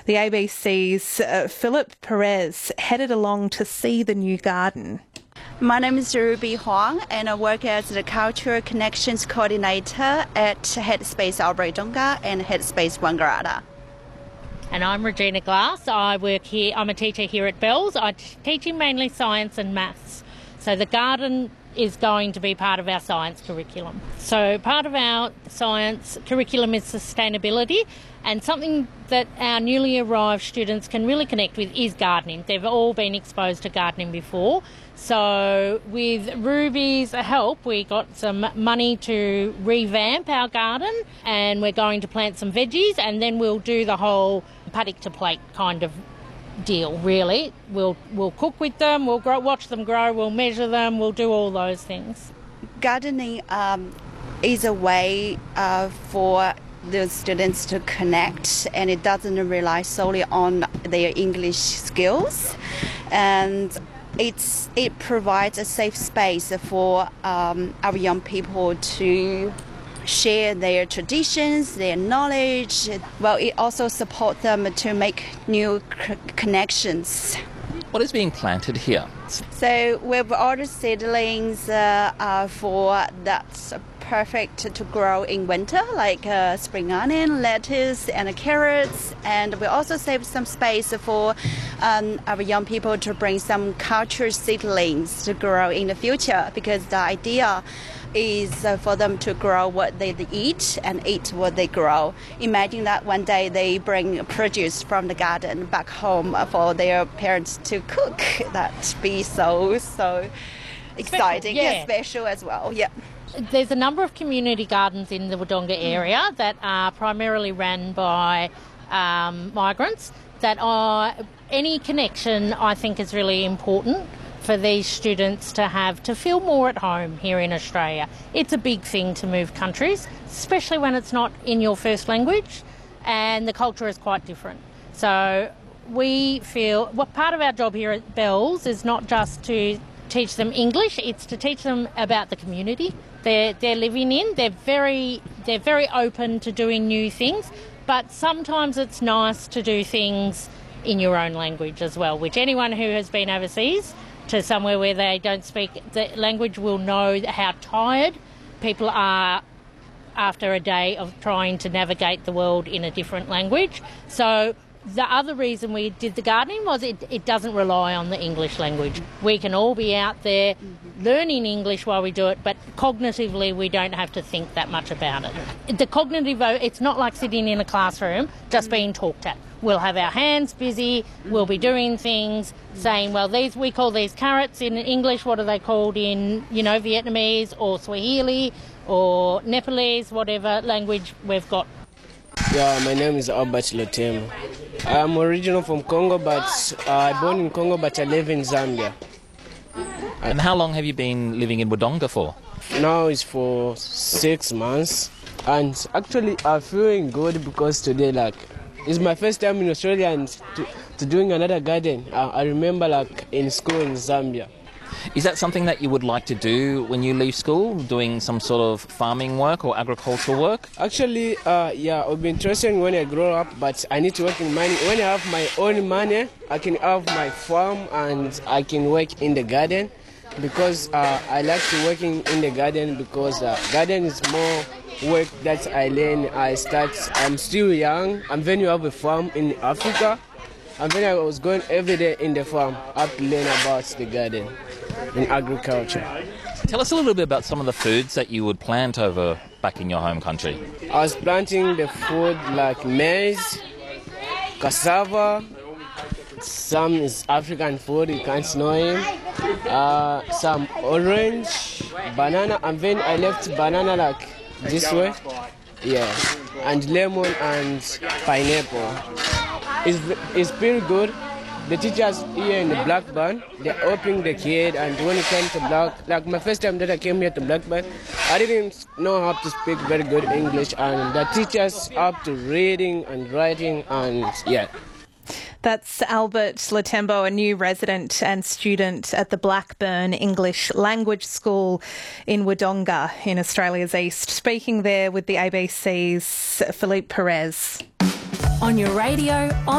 The ABC's Philip Perez headed along to see the new garden. My name is Ruby Huang, and I work as the Cultural Connections Coordinator at Headspace Albury-Wodonga and Headspace Wangaratta. And I'm Regina Glass. I work here. I'm a teacher here at Bells. I'm teaching mainly science and maths. So the garden is going to be part of our science curriculum. So part of our science curriculum is sustainability, and something that our newly arrived students can really connect with is gardening. They've all been exposed to gardening before. So with Ruby's help, we got some money to revamp our garden, and we're going to plant some veggies, and then we'll do the whole paddock to plate kind of deal, really. We'll cook with them, we'll watch them grow, we'll measure them, we'll do all those things. Gardening is a way for the students to connect, and it doesn't rely solely on their English skills, and it provides a safe space for our young people to share their traditions, their knowledge. Well, it also supports them to make new connections. What is being planted here? So we've ordered seedlings for that's perfect to grow in winter, like spring onion, lettuce, and carrots. And we also save some space for our young people to bring some cultural seedlings to grow in the future, because the idea is for them to grow what they eat and eat what they grow. Imagine that one day they bring produce from the garden back home for their parents to cook. That'd be so exciting, special as well. Yeah. There's a number of community gardens in the Wodonga area that are primarily run by migrants. That are any connection, I think, is really important for these students to feel more at home here in Australia. It's a big thing to move countries, especially when it's not in your first language, and the culture is quite different. So we feel part of our job here at Bells is not just to teach them English, it's to teach them about the community they're living in. They're very open to doing new things, but sometimes it's nice to do things in your own language as well, which anyone who has been overseas to somewhere where they don't speak the language will know how tired people are after a day of trying to navigate the world in a different language. So the other reason we did the gardening was it doesn't rely on the English language. We can all be out there learning English while we do it, but cognitively we don't have to think that much about it. The cognitive, it's not like sitting in a classroom just being talked at. We'll have our hands busy, we'll be doing things, saying, well, we call these carrots in English, what are they called in, Vietnamese or Swahili or Nepalese, whatever language we've got. Yeah, my name is Albert Lutembo. I'm original from Congo, but I born in Congo, but I live in Zambia. And how long have you been living in Wodonga for? Now it's for 6 months, and actually I'm feeling good because today, it's my first time in Australia and to doing another garden. I remember in school in Zambia. Is that something that you would like to do when you leave school, doing some sort of farming work or agricultural work? Actually, I'll be interested when I grow up, but I need to work in money. When I have my own money, I can have my farm and I can work in the garden, because I like to work in the garden, because garden is more work that I learn. I'm still young, and when you have a farm in Africa, and when I was going every day in the farm, I have to learn about the garden in agriculture. Tell us a little bit about some of the foods that you would plant over back in your home country. I was planting the food like maize, cassava, some is African food, you can't know him, some orange, banana, and then I left banana this way, and lemon and pineapple. It's pretty good. The teachers here in the Blackburn, they're helping the kid, and when it came to my first time that I came here to Blackburn, I didn't know how to speak very good English, and the teachers up to reading and writing, and That's Albert Lutembo, a new resident and student at the Blackburn English Language School in Wodonga in Australia's East, speaking there with the ABC's Philippe Perez. On your radio,